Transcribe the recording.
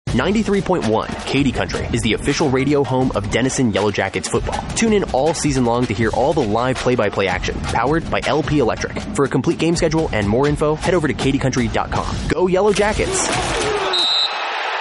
93.1 Katy Country is the official radio home of Denison Yellow Jackets football. Tune in all season long to hear all the live play-by-play action, powered by LP Electric. For a complete game schedule and more info, head over to katycountry.com. Go Yellow Jackets!